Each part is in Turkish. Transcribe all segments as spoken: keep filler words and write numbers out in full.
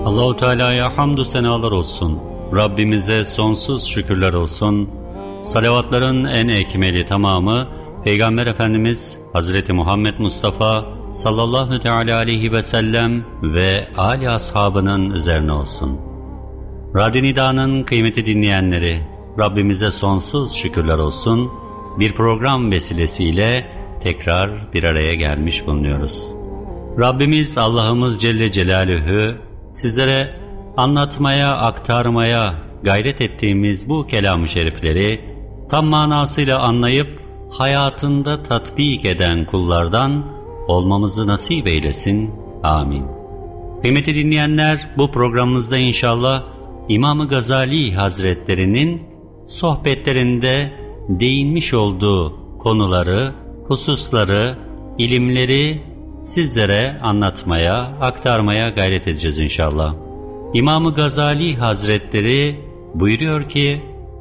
Allahu Teala'ya hamdü senalar olsun. Rabbimize sonsuz şükürler olsun. Salavatların en ekmeli tamamı Peygamber Efendimiz Hazreti Muhammed Mustafa sallallahu teala aleyhi ve sellem ve âli ashabının üzerine olsun. Radyo Nida'nın kıymeti dinleyenleri, Rabbimize sonsuz şükürler olsun. Bir program vesilesiyle tekrar bir araya gelmiş bulunuyoruz. Rabbimiz Allah'ımız Celle Celaluhu sizlere anlatmaya, aktarmaya gayret ettiğimiz bu kelam-ı şerifleri tam manasıyla anlayıp hayatında tatbik eden kullardan olmamızı nasip eylesin. Amin. Kıymetli dinleyenler, bu programımızda inşallah İmam-ı Gazali Hazretlerinin sohbetlerinde değinmiş olduğu konuları, hususları, ilimleri sizlere anlatmaya, aktarmaya gayret edeceğiz inşallah. İmam-ı Gazali Hazretleri buyuruyor ki,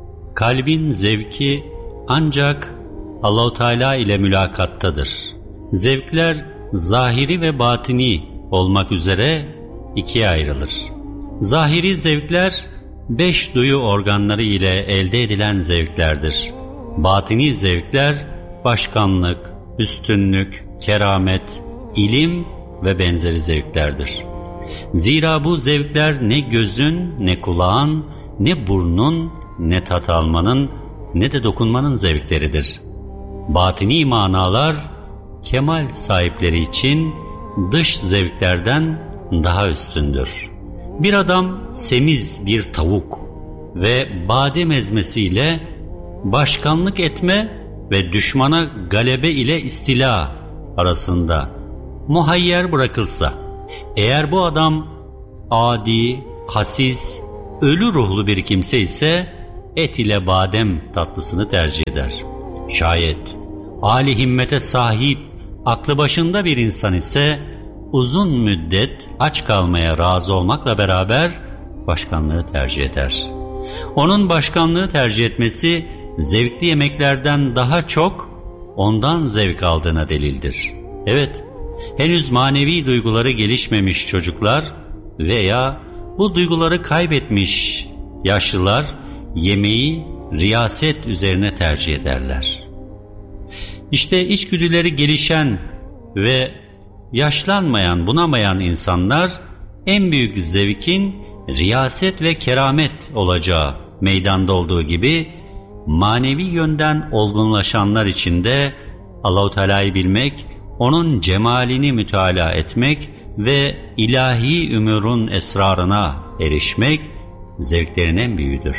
kalbin zevki ancak Allah-u Teala ile mülakattadır. Zevkler zahiri ve batini olmak üzere ikiye ayrılır. Zahiri zevkler beş duyu organları ile elde edilen zevklerdir. Batini zevkler başkanlık, üstünlük, keramet, ilim ve benzeri zevklerdir. Zira bu zevkler ne gözün, ne kulağın, ne burnun, ne tat almanın, ne de dokunmanın zevkleridir. Batini manalar kemal sahipleri için dış zevklerden daha üstündür. Bir adam semiz bir tavuk ve badem ezmesiyle başkanlık etme ve düşmana galebe ile istila arasında muhayyer bırakılsa, eğer bu adam adi, hasis, ölü ruhlu bir kimse ise et ile badem tatlısını tercih eder. Şayet âli himmete sahip, aklı başında bir insan ise uzun müddet aç kalmaya razı olmakla beraber başkanlığı tercih eder. Onun başkanlığı tercih etmesi zevkli yemeklerden daha çok ondan zevk aldığına delildir. Evet, henüz manevi duyguları gelişmemiş çocuklar veya bu duyguları kaybetmiş yaşlılar yemeği riyaset üzerine tercih ederler. İşte içgüdüleri gelişen ve yaşlanmayan, bunamayan insanlar en büyük zevkin riyaset ve keramet olacağı meydanda olduğu gibi manevi yönden olgunlaşanlar için de Allah-u Teala'yı bilmek, onun cemalini müteala etmek ve ilahi umurun esrarına erişmek zevklerin en büyüğüdür.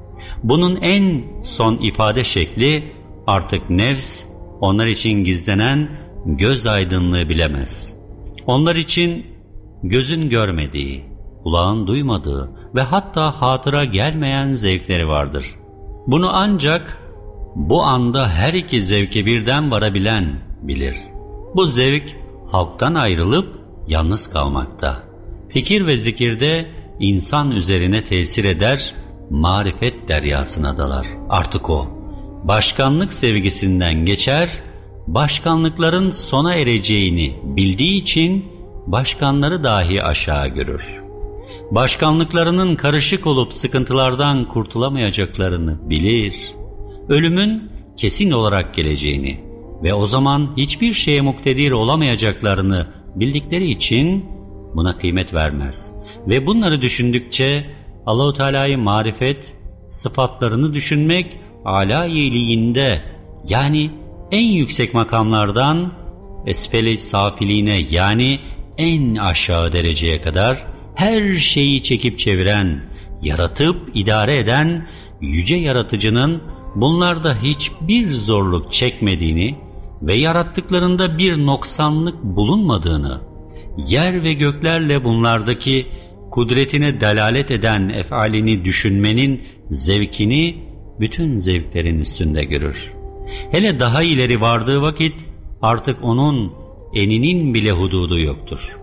Bunun en son ifade şekli artık nefs, onlar için gizlenen göz aydınlığı bilemez. Onlar için gözün görmediği, kulağın duymadığı ve hatta hatıra gelmeyen zevkleri vardır. Bunu ancak bu anda her iki zevke birden varabilen bilir. Bu zevk halktan ayrılıp yalnız kalmakta. Fikir ve zikirde insan üzerine tesir eder, marifet deryasına dalar. Artık o, başkanlık sevgisinden geçer, başkanlıkların sona ereceğini bildiği için başkanları dahi aşağı görür. Başkanlıklarının karışık olup sıkıntılardan kurtulamayacaklarını bilir. Ölümün kesin olarak geleceğini ve o zaman hiçbir şeye muktedir olamayacaklarını bildikleri için buna kıymet vermez. Ve bunları düşündükçe Allah-u Teala'yı marifet, sıfatlarını düşünmek âlâ iyiliğinde, yani en yüksek makamlardan esfeli safiliğine, yani en aşağı dereceye kadar her şeyi çekip çeviren, yaratıp idare eden yüce yaratıcının bunlarda hiçbir zorluk çekmediğini ve yarattıklarında bir noksanlık bulunmadığını, yer ve göklerle bunlardaki kudretine delalet eden efalini düşünmenin zevkini bütün zevklerin üstünde görür. Hele daha ileri vardığı vakit artık onun eninin bile hududu yoktur.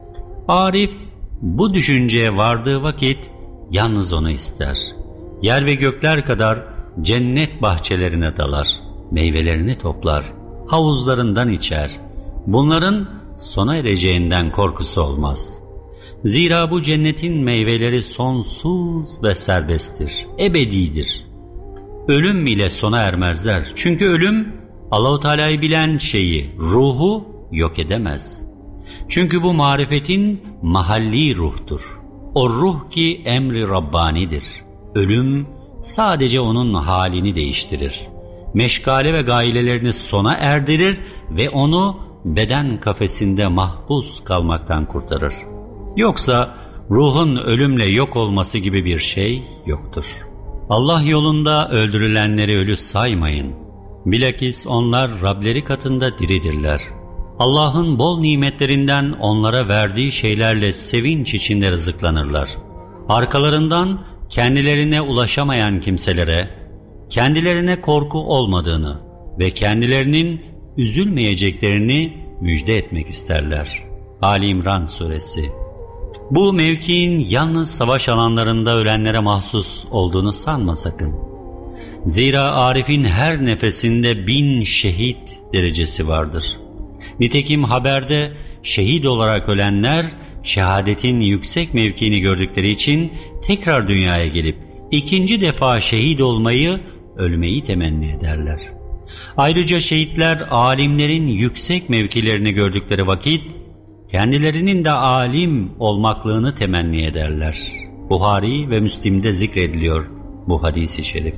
Arif bu düşünceye vardığı vakit yalnız onu ister. Yer ve gökler kadar cennet bahçelerine dalar, meyvelerini toplar, havuzlarından içer. Bunların sona ereceğinden korkusu olmaz. Zira bu cennetin meyveleri sonsuz ve serbesttir, ebedidir. Ölüm ile sona ermezler. Çünkü ölüm Allah-u Teala'yı bilen şeyi, ruhu yok edemez. Çünkü bu marifetin mahalli ruhtur. O ruh ki emri Rabbanidir. Ölüm sadece onun halini değiştirir. Meşgale ve gailelerini sona erdirir ve onu beden kafesinde mahpus kalmaktan kurtarır. Yoksa ruhun ölümle yok olması gibi bir şey yoktur. Allah yolunda öldürülenleri ölü saymayın. Bilakis onlar Rableri katında diridirler. Allah'ın bol nimetlerinden onlara verdiği şeylerle sevinç içinde rızıklanırlar. Arkalarından kendilerine ulaşamayan kimselere, kendilerine korku olmadığını ve kendilerinin üzülmeyeceklerini müjde etmek isterler. Ali İmran Suresi. Bu mevkiin yalnız savaş alanlarında ölenlere mahsus olduğunu sanma sakın. Zira Arif'in her nefesinde bin şehit derecesi vardır. Nitekim haberde şehit olarak ölenler şehadetin yüksek mevkiini gördükleri için tekrar dünyaya gelip ikinci defa şehit olmayı, ölmeyi temenni ederler. Ayrıca şehitler alimlerin yüksek mevkilerini gördükleri vakit kendilerinin de alim olmaklığını temenni ederler. Buhari ve Müslim'de zikrediliyor bu hadis-i şerif.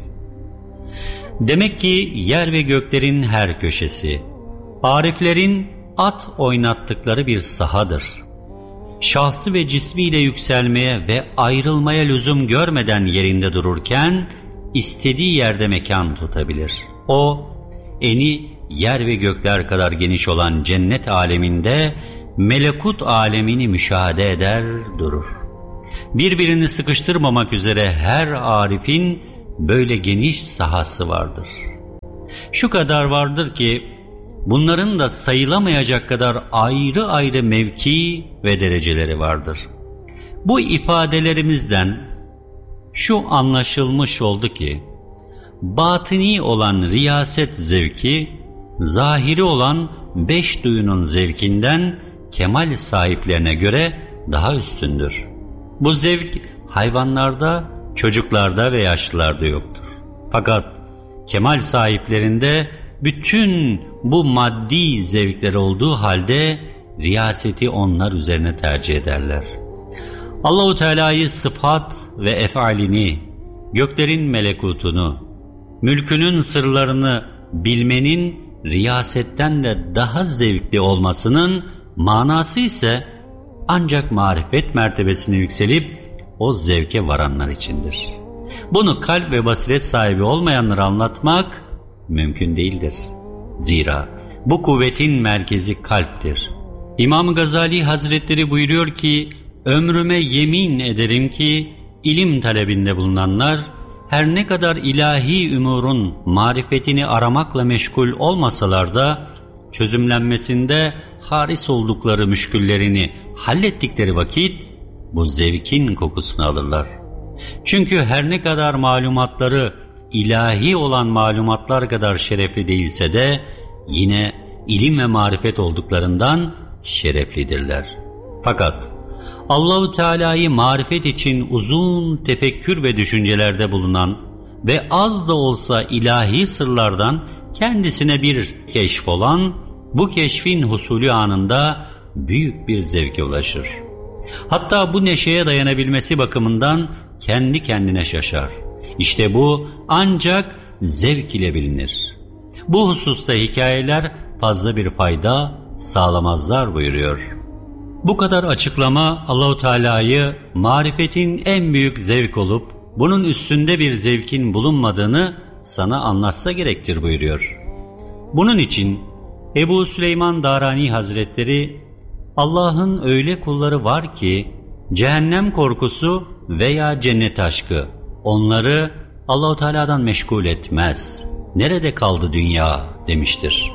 Demek ki yer ve göklerin her köşesi, ariflerin at oynattıkları bir sahadır. Şahsı ve cismiyle yükselmeye ve ayrılmaya lüzum görmeden yerinde dururken, istediği yerde mekan tutabilir. O, eni yer ve gökler kadar geniş olan cennet aleminde, melekut alemini müşahede eder durur. Birbirini sıkıştırmamak üzere her arifin böyle geniş sahası vardır. Şu kadar vardır ki, bunların da sayılamayacak kadar ayrı ayrı mevki ve dereceleri vardır. Bu ifadelerimizden şu anlaşılmış oldu ki, batini olan riyaset zevki, zahiri olan beş duyunun zevkinden kemal sahiplerine göre daha üstündür. Bu zevk hayvanlarda, çocuklarda ve yaşlılarda yoktur. Fakat kemal sahiplerinde bütün bu maddi zevkler olduğu halde riyaseti onlar üzerine tercih ederler. Allah-u Teala'yı sıfat ve efalini, göklerin melekutunu, mülkünün sırlarını bilmenin riyasetten de daha zevkli olmasının manası ise ancak marifet mertebesine yükselip o zevke varanlar içindir. Bunu kalp ve basiret sahibi olmayanlara anlatmak mümkün değildir. Zira bu kuvvetin merkezi kalptir. İmam Gazali Hazretleri buyuruyor ki, ömrüme yemin ederim ki ilim talebinde bulunanlar her ne kadar ilahi umurun marifetini aramakla meşgul olmasalar da çözümlenmesinde haris oldukları müşküllerini hallettikleri vakit bu zevkin kokusunu alırlar. Çünkü her ne kadar malumatları ilahi olan malumatlar kadar şerefli değilse de yine ilim ve marifet olduklarından şereflidirler. Fakat Allah-u Teala'yı marifet için uzun tefekkür ve düşüncelerde bulunan ve az da olsa ilahi sırlardan kendisine bir keşf olan, bu keşfin husulü anında büyük bir zevke ulaşır. Hatta bu neşeye dayanabilmesi bakımından kendi kendine şaşar. İşte bu ancak zevk ile bilinir. Bu hususta hikayeler fazla bir fayda sağlamazlar buyuruyor. Bu kadar açıklama Allah-u Teala'yı marifetin en büyük zevk olup bunun üstünde bir zevkin bulunmadığını sana anlatsa gerektir buyuruyor. Bunun için Ebu Süleyman Darani Hazretleri, Allah'ın öyle kulları var ki cehennem korkusu veya cennet aşkı onları Allah-u Teala'dan meşgul etmez. Nerede kaldı dünya demiştir.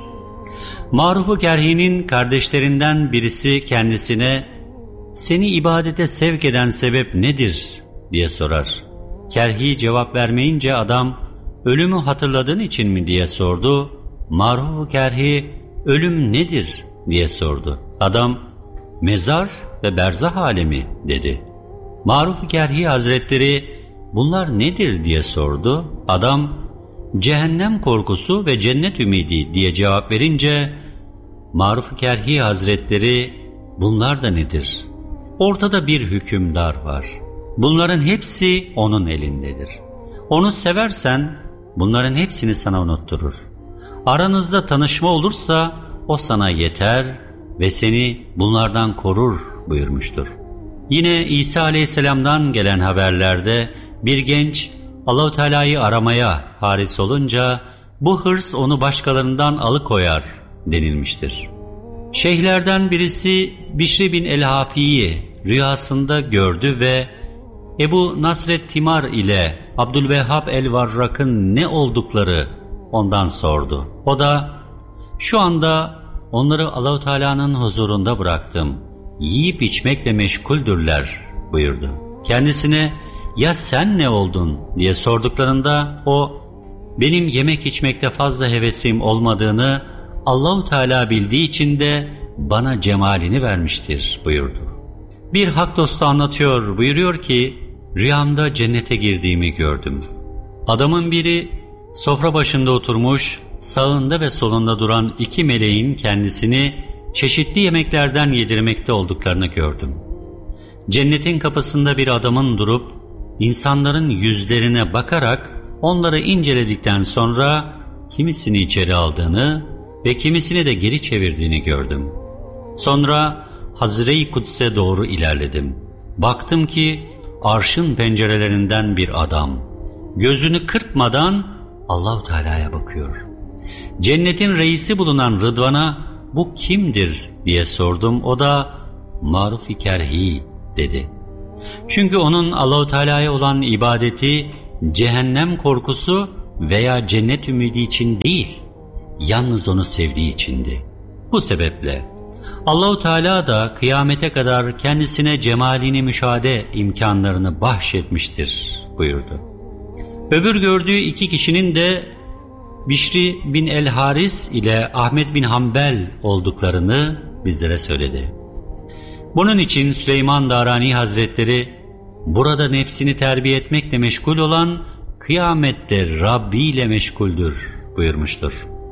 Maruf-u Kerhi'nin kardeşlerinden birisi kendisine seni ibadete sevk eden sebep nedir diye sorar. Kerhi cevap vermeyince adam ölümü hatırladığın için mi diye sordu. Maruf-u Kerhi ölüm nedir diye sordu. Adam mezar ve berzah alemi dedi. Maruf-u Kerhi Hazretleri bunlar nedir diye sordu. Adam cehennem korkusu ve cennet ümidi diye cevap verince Maruf-u Kerhi Hazretleri bunlar da nedir? Ortada bir hükümdar var. Bunların hepsi onun elindedir. Onu seversen bunların hepsini sana unutturur. Aranızda tanışma olursa o sana yeter ve seni bunlardan korur buyurmuştur. Yine İsa Aleyhisselam'dan gelen haberlerde bir genç Allah-u Teala'yı aramaya haris olunca bu hırs onu başkalarından alıkoyar denilmiştir. Şeyhlerden birisi Bişri bin el-Hafi'yi rüyasında gördü ve Ebu Nasret Timar ile Abdülvehhab el-Varrak'ın ne oldukları ondan sordu. O da şu anda onları Allah-u Teala'nın huzurunda bıraktım. Yiyip içmekle meşguldürler buyurdu. Kendisine ya sen ne oldun diye sorduklarında o benim yemek içmekte fazla hevesim olmadığını Allah-u Teala bildiği için de bana cemalini vermiştir buyurdu. Bir hak dostu anlatıyor, buyuruyor ki rüyamda cennete girdiğimi gördüm. Adamın biri sofra başında oturmuş, sağında ve solunda duran iki meleğin kendisini çeşitli yemeklerden yedirmekte olduklarını gördüm. Cennetin kapısında bir adamın durup insanların yüzlerine bakarak onları inceledikten sonra kimisini içeri aldığını ve kimisini de geri çevirdiğini gördüm. Sonra Hazre-i Kuds'e doğru ilerledim. Baktım ki arşın pencerelerinden bir adam gözünü kırpmadan Allah-u Teala'ya bakıyor. Cennetin reisi bulunan Rıdvan'a bu kimdir diye sordum. O da Maruf-i Kerhi dedi. Çünkü onun Allah-u Teala'ya olan ibadeti cehennem korkusu veya cennet ümidi için değil, yalnız onu sevdiği içindi. Bu sebeple Allah-u Teala da kıyamete kadar kendisine cemalini müşahede imkanlarını bahşetmiştir buyurdu. Öbür gördüğü iki kişinin de Bişri bin el-Haris ile Ahmet bin Hanbel olduklarını bizlere söyledi. Bunun için Süleyman Darani Hazretleri burada nefsini terbiye etmekle meşgul olan kıyamette Rabbi ile meşguldür buyurmuştur.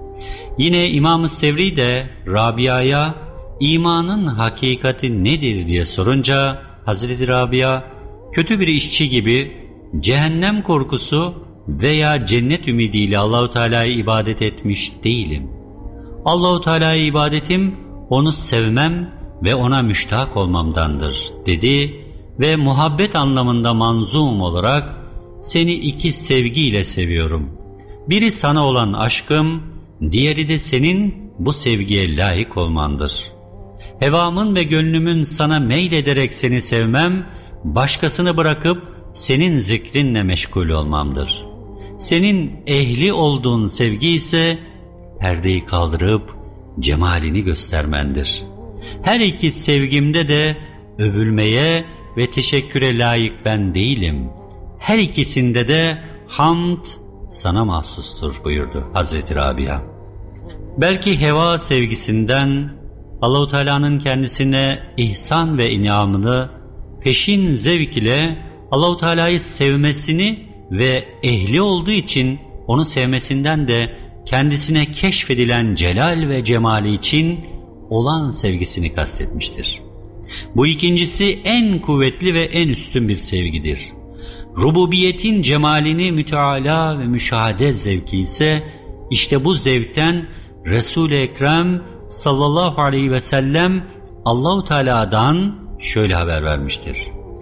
Yine İmam-ı Sevri de Rabia'ya imanın hakikati nedir diye sorunca Hazreti Rabia kötü bir işçi gibi cehennem korkusu veya cennet ümidiyle Allah-u Teala'ya ibadet etmiş değilim. Allah-u Teala'ya ibadetim onu sevmem ve ona müştak olmamdandır dedi ve muhabbet anlamında manzum olarak seni iki sevgiyle seviyorum. Biri sana olan aşkım, diğeri de senin bu sevgiye layık olmandır. Hevamın ve gönlümün sana meylederek seni sevmem, başkasını bırakıp senin zikrinle meşgul olmamdır. Senin ehli olduğun sevgi ise perdeyi kaldırıp cemalini göstermendir. Her iki sevgimde de övülmeye ve teşekküre layık ben değilim. Her ikisinde de hamd sana mahsustur buyurdu Hazreti Rabia. Belki heva sevgisinden Allah-u Teala'nın kendisine ihsan ve inamını peşin zevk ile Allah-u Teala'yı sevmesini ve ehli olduğu için onu sevmesinden de kendisine keşfedilen celal ve cemali için olan sevgisini kastetmiştir. Bu ikincisi en kuvvetli ve en üstün bir sevgidir. Rububiyetin cemalini müteala ve müşahede zevki ise işte bu zevkten Resul-i Ekrem sallallahu aleyhi ve sellem Allah-u Teala'dan şöyle haber vermiştir.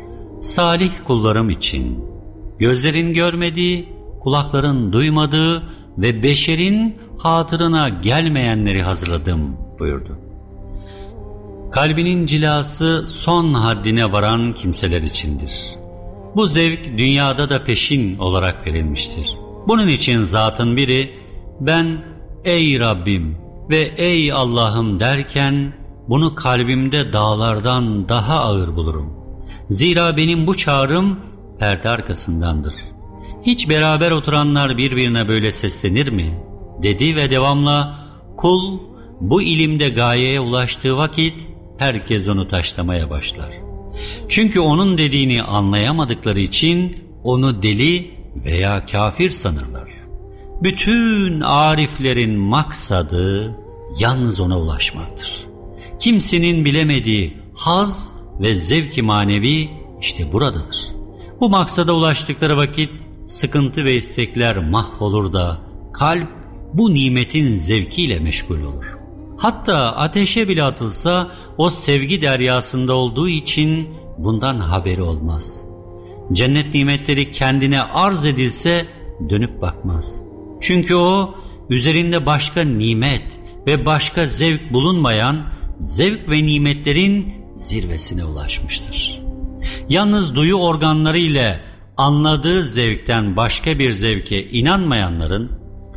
Salih kullarım için gözlerin görmediği, kulakların duymadığı ve beşerin hatırına gelmeyenleri hazırladım buyurdu. Kalbinin cilası son haddine varan kimseler içindir. Bu zevk dünyada da peşin olarak verilmiştir. Bunun için zatın biri ben ey Rabbim ve ey Allah'ım derken bunu kalbimde dağlardan daha ağır bulurum. Zira benim bu çağrım perde arkasındandır. Hiç beraber oturanlar birbirine böyle seslenir mi? Dedi ve devamla kul bu ilimde gayeye ulaştığı vakit herkes onu taşlamaya başlar. Çünkü onun dediğini anlayamadıkları için onu deli veya kafir sanırlar. Bütün ariflerin maksadı yalnız ona ulaşmaktır. Kimsenin bilemediği haz ve zevk-i manevi işte buradadır. Bu maksada ulaştıkları vakit sıkıntı ve istekler mahvolur da kalp bu nimetin zevkiyle meşgul olur. Hatta ateşe bile atılsa o sevgi deryasında olduğu için bundan haberi olmaz. Cennet nimetleri kendine arz edilse dönüp bakmaz. Çünkü o üzerinde başka nimet ve başka zevk bulunmayan zevk ve nimetlerin zirvesine ulaşmıştır. Yalnız duyu organları ile anladığı zevkten başka bir zevke inanmayanların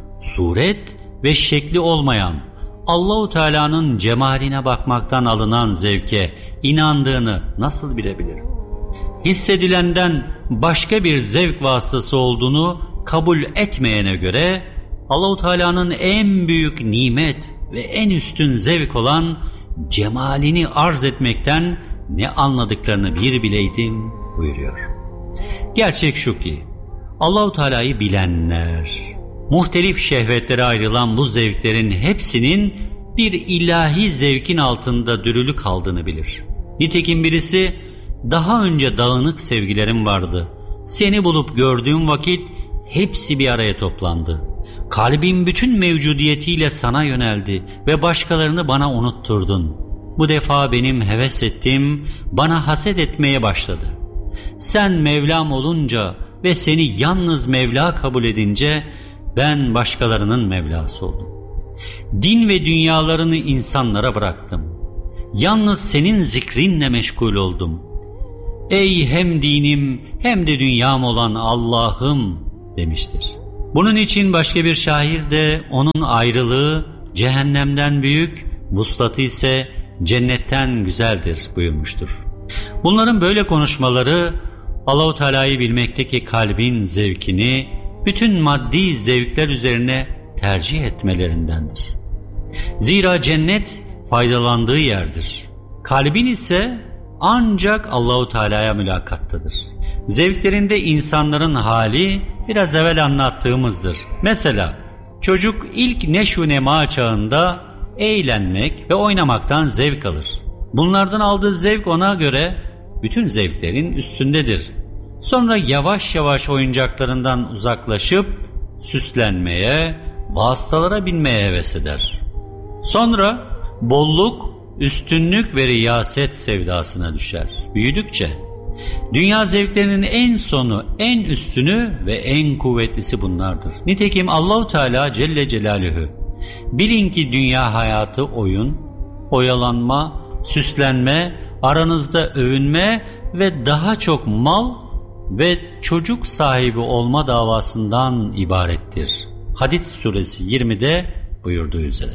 suret ve şekli olmayan Allah-u Teala'nın cemaline bakmaktan alınan zevke inandığını nasıl bilebilir? Hissedilenden başka bir zevk vasıtası olduğunu kabul etmeyene göre Allah-u Teala'nın en büyük nimet ve en üstün zevk olan cemalini arz etmekten ne anladıklarını bir bileydim buyuruyor. Gerçek şu ki Allah-u Teala'yı bilenler, muhtelif şehvetlere ayrılan bu zevklerin hepsinin bir ilahi zevkin altında dürülü kaldığını bilir. Nitekim birisi daha önce dağınık sevgilerim vardı. Seni bulup gördüğüm vakit hepsi bir araya toplandı. Kalbim bütün mevcudiyetiyle sana yöneldi ve başkalarını bana unutturdun. Bu defa benim heves ettiğim bana haset etmeye başladı. Sen Mevlam olunca ve seni yalnız Mevla kabul edince ben başkalarının Mevlası oldum. Din ve dünyalarını insanlara bıraktım. Yalnız senin zikrinle meşgul oldum. Ey hem dinim hem de dünyam olan Allah'ım demiştir. Bunun için başka bir şair de onun ayrılığı cehennemden büyük, vuslatı ise cennetten güzeldir buyurmuştur. Bunların böyle konuşmaları Allah-u Teala'yı bilmekteki kalbin zevkini bütün maddi zevkler üzerine tercih etmelerindendir. Zira cennet faydalandığı yerdir. Kalbin ise ancak Allah-u Teala'ya mülakattadır. Zevklerinde insanların hali biraz evvel anlattığımızdır. Mesela çocuk ilk neşu nema çağında eğlenmek ve oynamaktan zevk alır. Bunlardan aldığı zevk ona göre bütün zevklerin üstündedir. Sonra yavaş yavaş oyuncaklarından uzaklaşıp süslenmeye, vasıtalara binmeye heves eder. Sonra bolluk, üstünlük ve riyaset sevdasına düşer. Büyüdükçe dünya zevklerinin en sonu, en üstünü ve en kuvvetlisi bunlardır. Nitekim Allah-u Teala Celle Celaluhu bilin ki dünya hayatı oyun, oyalanma, süslenme, aranızda övünme ve daha çok mal ve çocuk sahibi olma davasından ibarettir. Hadid suresi yirmide buyurduğu üzere.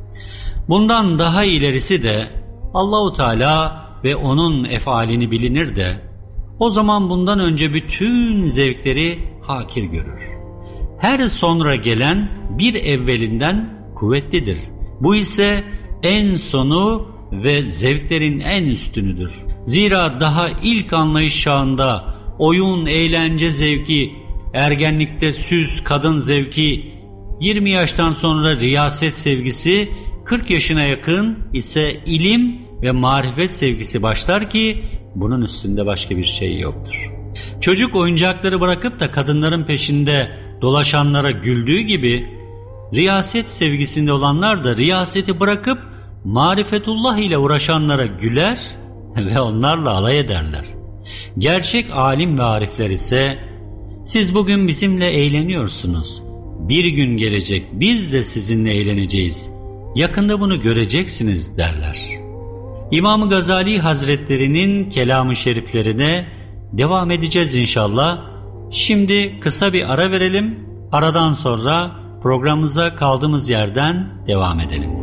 Bundan daha ilerisi de Allah-u Teala ve onun efalini bilinir de o zaman bundan önce bütün zevkleri hakir görür. Her sonra gelen bir evvelinden kuvvetlidir. Bu ise en sonu ve zevklerin en üstünüdür. Zira daha ilk anlayış çağında oyun, eğlence zevki, ergenlikte süs, kadın zevki, yirmi yaştan sonra riyaset sevgisi, kırk yaşına yakın ise ilim ve marifet sevgisi başlar ki bunun üstünde başka bir şey yoktur. Çocuk oyuncakları bırakıp da kadınların peşinde dolaşanlara güldüğü gibi riyaset sevgisinde olanlar da riyaseti bırakıp marifetullah ile uğraşanlara güler ve onlarla alay ederler. Gerçek alim ve arifler ise siz bugün bizimle eğleniyorsunuz. Bir gün gelecek biz de sizinle eğleneceğiz. Yakında bunu göreceksiniz derler. İmam-ı Gazali Hazretleri'nin kelam-ı şeriflerine devam edeceğiz inşallah. Şimdi kısa bir ara verelim. Aradan sonra programımıza kaldığımız yerden devam edelim.